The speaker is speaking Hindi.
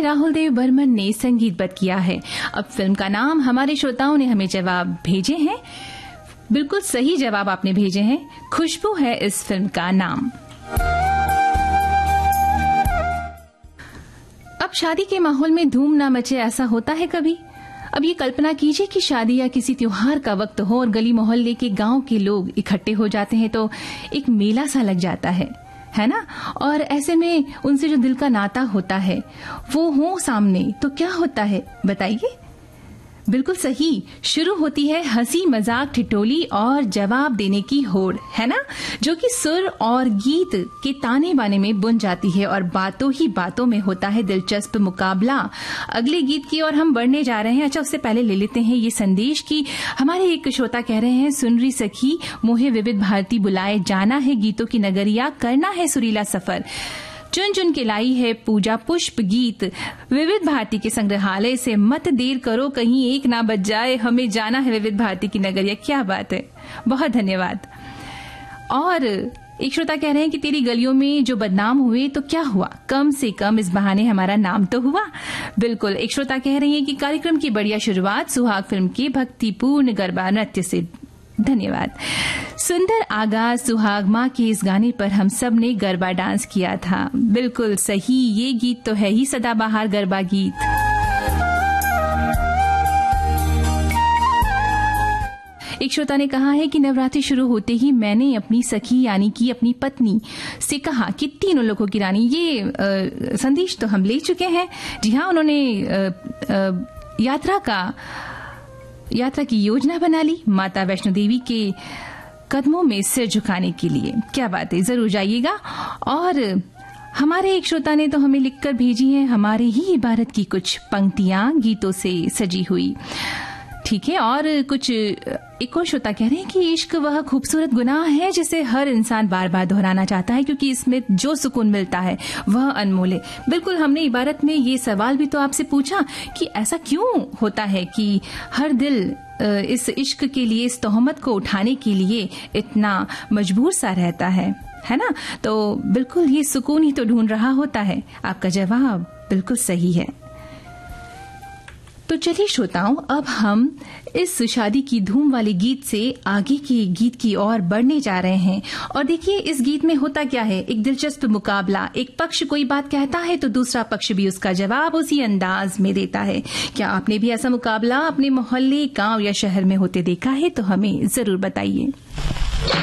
राहुल देव बर्मन ने संगीतबद्ध किया है। अब फिल्म का नाम हमारे श्रोताओं ने हमें जवाब भेजे हैं। बिल्कुल सही जवाब आपने भेजे हैं, खुशबू है इस फिल्म का नाम। अब शादी के माहौल में धूम ना मचे, ऐसा होता है कभी? अब ये कल्पना कीजिए कि शादी या किसी त्योहार का वक्त हो और गली मोहल्ले के गांव के लोग इकट्ठे हो जाते हैं तो एक मेला सा लग जाता है ना? और ऐसे में उनसे जो दिल का नाता होता है वो हो सामने तो क्या होता है बताइए? बिल्कुल सही, शुरू होती है हंसी मजाक ठिठोली और जवाब देने की होड़, है ना? जो कि सुर और गीत के ताने बाने में बुन जाती है और बातों ही बातों में होता है दिलचस्प मुकाबला। अगले गीत की ओर हम बढ़ने जा रहे हैं। अच्छा, उससे पहले ले लेते हैं ये संदेश कि हमारे एक श्रोता कह रहे हैं, सुन रही सखी मोहे विविध भारती बुलाए, जाना है गीतों की नगरिया, करना है सुरीला सफर, चुन चुन के लाई है पूजा पुष्प गीत, विविध भारती के संग्रहालय से मत देर करो कहीं एक ना बच जाए, हमें जाना है विविध भारती की नगरिया। क्या बात है, बहुत धन्यवाद। और एक श्रोता कह रहे हैं कि तेरी गलियों में जो बदनाम हुए तो क्या हुआ, कम से कम इस बहाने हमारा नाम तो हुआ। बिल्कुल, एक श्रोता कह रही है कि कार्यक्रम की बढ़िया शुरुआत सुहाग फिल्म के भक्तिपूर्ण गरबा नृत्य से। धन्यवाद। सुंदर आगाज सुहाग माँ के इस गाने पर हम सब ने गरबा डांस किया था। बिल्कुल सही, ये गीत तो है ही सदाबहार गरबा गीत। एक श्रोता ने कहा है कि नवरात्रि शुरू होते ही मैंने अपनी सखी यानी कि अपनी पत्नी से कहा कि तीनों लोगों की रानी। ये संदेश तो हम ले चुके हैं। जी हाँ, उन्होंने यात्रा की योजना बना ली माता वैष्णो देवी के कदमों में सिर झुकाने के लिए। क्या बात है, जरूर जाइएगा। और हमारे एक श्रोता ने तो हमें लिखकर भेजी है हमारे ही इबारत की कुछ पंक्तियां गीतों से सजी हुई। ठीक है, और कुछ एक और श्रोता कह रहे हैं कि इश्क वह खूबसूरत गुनाह है जिसे हर इंसान बार बार दोहराना चाहता है क्योंकि इसमें जो सुकून मिलता है वह अनमोल है। बिल्कुल, हमने इबारत में ये सवाल भी तो आपसे पूछा कि ऐसा क्यों होता है कि हर दिल इस इश्क के लिए, इस तोहमत को उठाने के लिए इतना मजबूर सा रहता है ना? तो बिल्कुल ये सुकून ही तो ढूंढ रहा होता है। आपका जवाब बिल्कुल सही है। तो चलिए श्रोताओं, अब हम इस शादी की धूम वाले गीत से आगे के गीत की ओर बढ़ने जा रहे हैं। और देखिए, इस गीत में होता क्या है, एक दिलचस्प मुकाबला। एक पक्ष कोई बात कहता है तो दूसरा पक्ष भी उसका जवाब उसी अंदाज में देता है। क्या आपने भी ऐसा मुकाबला अपने मोहल्ले, गांव या शहर में होते देखा है? तो हमें जरूर बताइए।